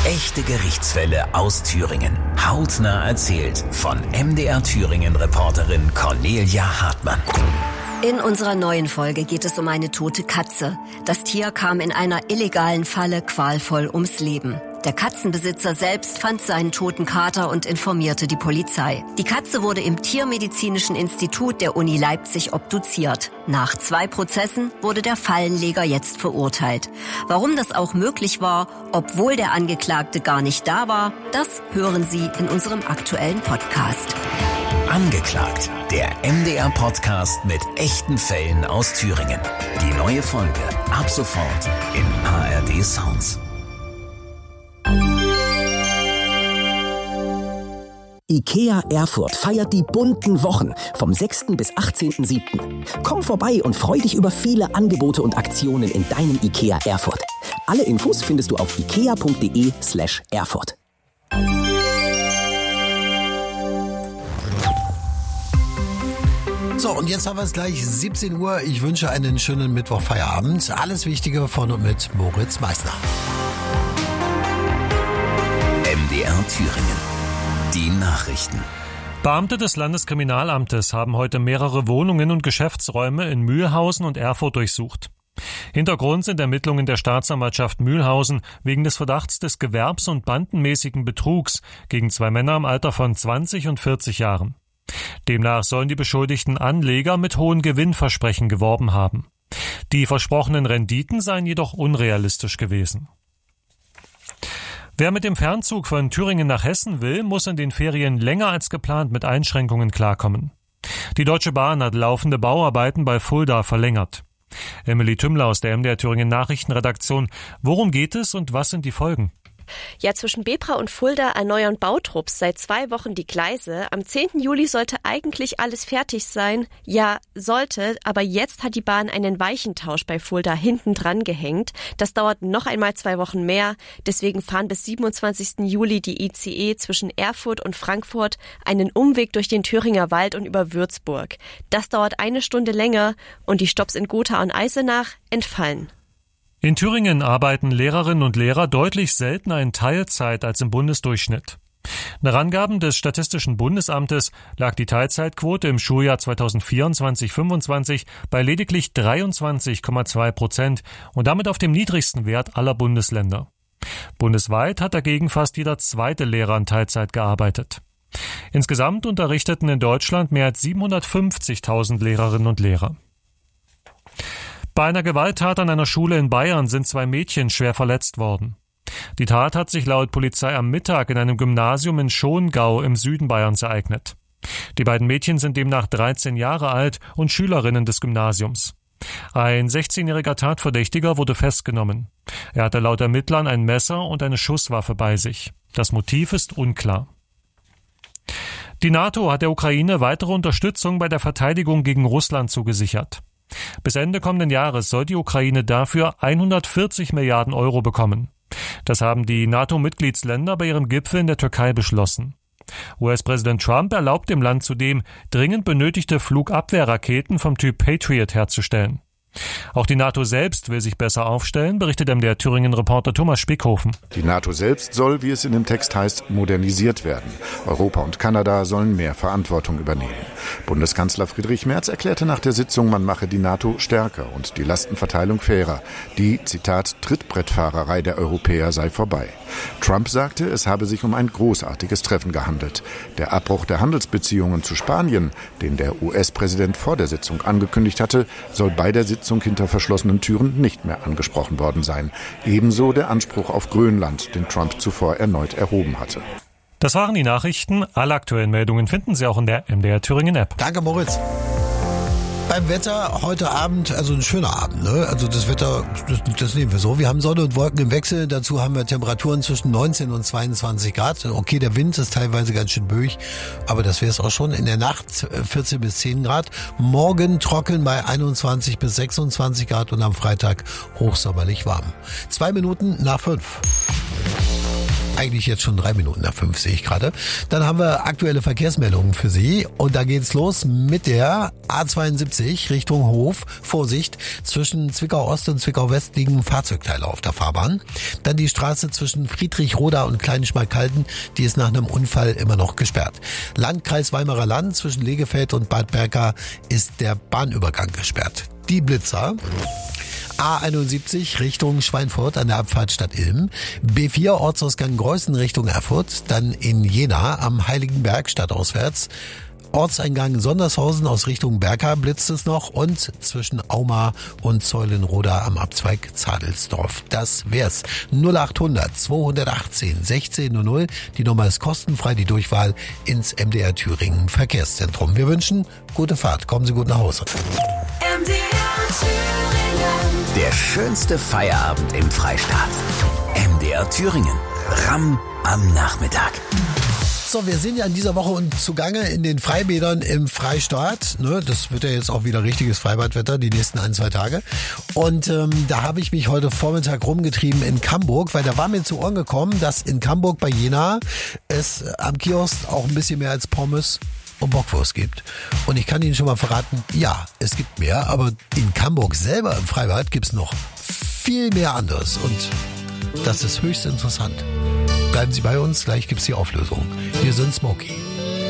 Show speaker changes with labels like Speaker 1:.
Speaker 1: Echte Gerichtsfälle aus Thüringen. Hautnah erzählt von MDR-Thüringen-Reporterin Cornelia Hartmann.
Speaker 2: In unserer neuen Folge geht es um eine tote Katze. Das Tier kam in einer illegalen Falle qualvoll ums Leben. Der Katzenbesitzer selbst fand seinen toten Kater und informierte die Polizei. Die Katze wurde im Tiermedizinischen Institut der Uni Leipzig obduziert. Nach 2 Prozessen wurde der Fallenleger jetzt verurteilt. Warum das auch möglich war, obwohl der Angeklagte gar nicht da war, das hören Sie in unserem aktuellen Podcast.
Speaker 1: Angeklagt, der MDR-Podcast mit echten Fällen aus Thüringen. Die neue Folge ab sofort in ARD Sounds.
Speaker 3: IKEA Erfurt feiert die bunten Wochen vom 6. bis 18.07. Komm vorbei und freu dich über viele Angebote und Aktionen in deinem IKEA Erfurt. Alle Infos findest du auf ikea.de/Erfurt.
Speaker 4: So, und jetzt haben wir es gleich 17 Uhr. Ich wünsche einen schönen Mittwochfeierabend. Alles Wichtige von und mit Moritz Meissner.
Speaker 1: MDR Thüringen. Die Nachrichten.
Speaker 5: Beamte des Landeskriminalamtes haben heute mehrere Wohnungen und Geschäftsräume in Mühlhausen und Erfurt durchsucht. Hintergrund sind Ermittlungen der Staatsanwaltschaft Mühlhausen wegen des Verdachts des gewerbs- und bandenmäßigen Betrugs gegen 2 Männer im Alter von 20 und 40 Jahren. Demnach sollen die beschuldigten Anleger mit hohen Gewinnversprechen geworben haben. Die versprochenen Renditen seien jedoch unrealistisch gewesen. Wer mit dem Fernzug von Thüringen nach Hessen will, muss in den Ferien länger als geplant mit Einschränkungen klarkommen. Die Deutsche Bahn hat laufende Bauarbeiten bei Fulda verlängert. Emily Tümmler aus der MDR Thüringen Nachrichtenredaktion. Worum geht es und was sind die Folgen?
Speaker 6: Ja, zwischen Bebra und Fulda erneuern Bautrupps seit 2 Wochen die Gleise. Am 10. Juli sollte eigentlich alles fertig sein. Ja, sollte, aber jetzt hat die Bahn einen Weichentausch bei Fulda hinten dran gehängt. Das dauert noch einmal 2 Wochen mehr. Deswegen fahren bis 27. Juli die ICE zwischen Erfurt und Frankfurt einen Umweg durch den Thüringer Wald und über Würzburg. Das dauert 1 Stunde länger und die Stopps in Gotha und Eisenach entfallen.
Speaker 5: In Thüringen arbeiten Lehrerinnen und Lehrer deutlich seltener in Teilzeit als im Bundesdurchschnitt. Nach Angaben des Statistischen Bundesamtes lag die Teilzeitquote im Schuljahr 2024/25 bei lediglich 23,2% und damit auf dem niedrigsten Wert aller Bundesländer. Bundesweit hat dagegen fast jeder 2. Lehrer in Teilzeit gearbeitet. Insgesamt unterrichteten in Deutschland mehr als 750.000 Lehrerinnen und Lehrer. Bei einer Gewalttat an einer Schule in Bayern sind 2 Mädchen schwer verletzt worden. Die Tat hat sich laut Polizei am Mittag in einem Gymnasium in Schongau im Süden Bayerns ereignet. Die beiden Mädchen sind demnach 13 Jahre alt und Schülerinnen des Gymnasiums. Ein 16-jähriger Tatverdächtiger wurde festgenommen. Er hatte laut Ermittlern ein Messer und eine Schusswaffe bei sich. Das Motiv ist unklar. Die NATO hat der Ukraine weitere Unterstützung bei der Verteidigung gegen Russland zugesichert. Bis Ende kommenden Jahres soll die Ukraine dafür 140 Milliarden Euro bekommen. Das haben die NATO-Mitgliedsländer bei ihrem Gipfel in der Türkei beschlossen. US-Präsident Trump erlaubt dem Land zudem, dringend benötigte Flugabwehrraketen vom Typ Patriot herzustellen. Auch die NATO selbst will sich besser aufstellen, berichtet der Thüringen-Reporter Thomas Spickhofen.
Speaker 7: Die NATO selbst soll, wie es in dem Text heißt, modernisiert werden. Europa und Kanada sollen mehr Verantwortung übernehmen. Bundeskanzler Friedrich Merz erklärte nach der Sitzung, man mache die NATO stärker und die Lastenverteilung fairer. Die, Zitat, Trittbrettfahrerei der Europäer sei vorbei. Trump sagte, es habe sich um ein großartiges Treffen gehandelt. Der Abbruch der Handelsbeziehungen zu Spanien, den der US-Präsident vor der Sitzung angekündigt hatte, soll bei der Sitzung hinter verschlossenen Türen nicht mehr angesprochen worden sein. Ebenso der Anspruch auf Grönland, den Trump zuvor erneut erhoben hatte.
Speaker 5: Das waren die Nachrichten. Alle aktuellen Meldungen finden Sie auch in der MDR Thüringen App.
Speaker 4: Danke, Moritz. Beim Wetter heute Abend, also ein schöner Abend, ne? Also das Wetter, das nehmen wir so. Wir haben Sonne und Wolken im Wechsel. Dazu haben wir Temperaturen zwischen 19 und 22 Grad. Okay, der Wind ist teilweise ganz schön böig, aber das wäre es auch schon. In der Nacht 14 bis 10 Grad. Morgen trocken bei 21 bis 26 Grad und am Freitag hochsommerlich warm. 2 Minuten nach 5. Eigentlich jetzt schon 3 Minuten nach 5, sehe ich gerade. Dann haben wir aktuelle Verkehrsmeldungen für Sie. Und da geht's los mit der A72 Richtung Hof. Vorsicht, zwischen Zwickau Ost und Zwickau West liegen Fahrzeugteile auf der Fahrbahn. Dann die Straße zwischen Friedrichroda und Kleinschmalkalden, die ist nach einem Unfall immer noch gesperrt. Landkreis Weimarer Land zwischen Legefeld und Bad Berka ist der Bahnübergang gesperrt. Die Blitzer: A71 Richtung Schweinfurt an der Abfahrt Stadt Ilm, B4 Ortsausgang Greußen Richtung Erfurt, dann in Jena am Heiligenberg stadtauswärts, Ortseingang Sondershausen aus Richtung Berka blitzt es noch und zwischen Auma und Zeulenroda am Abzweig Zadelsdorf. Das wär's. 0800 218 1600. Die Nummer ist kostenfrei, die Durchwahl ins MDR Thüringen Verkehrszentrum. Wir wünschen gute Fahrt. Kommen Sie gut nach Hause.
Speaker 1: MDR Thüringen. Der schönste Feierabend im Freistaat. MDR Thüringen. Ramm am Nachmittag.
Speaker 4: So, wir sind ja in dieser Woche zugange in den Freibädern im Freistaat. Das wird ja jetzt auch wieder richtiges Freibadwetter, die nächsten 1-2 Tage. Und da habe ich mich heute Vormittag rumgetrieben in Camburg, weil da war mir zu Ohren gekommen, dass in Camburg bei Jena es am Kiosk auch ein bisschen mehr als Pommes und Bockwurst gibt. Und ich kann Ihnen schon mal verraten, ja, es gibt mehr, aber in Camburg selber im Freibad gibt es noch viel mehr anderes. Und das ist höchst interessant. Bleiben Sie bei uns, gleich gibt's die Auflösung. Wir sind Smokey.